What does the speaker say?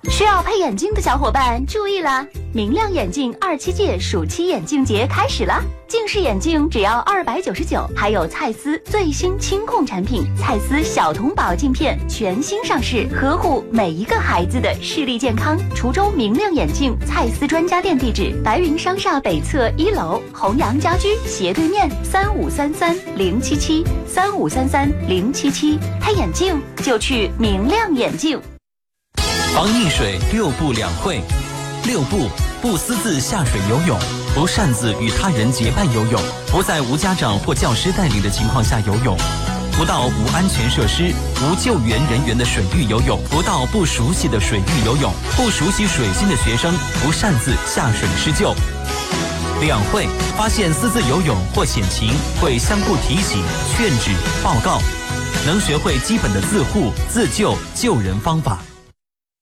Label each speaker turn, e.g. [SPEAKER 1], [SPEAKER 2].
[SPEAKER 1] 需要配眼镜的小伙伴注意了，明亮眼镜27届暑期眼镜节开始了，近视眼镜只要299，还有蔡司最新清控产品蔡司小童宝镜片全新上市，呵护每一个孩子的视力健康。滁州明亮眼镜蔡司专家店地址：白云商厦北侧1楼，弘阳家居斜对面，3533-077，3533-077，配眼镜就去明亮眼镜。
[SPEAKER 2] 防溺水6步2会：6步，不私自下水游泳，不擅自与他人结伴游泳，不在无家长或教师带领的情况下游泳，不到无安全设施、无救援人员的水域游泳，不到不熟悉的水域游泳，不熟悉水性的学生不擅自下水施救。2会，发现私自游泳或险情，会相互提醒、劝止、报告，能学会基本的自护、自救、救人方法。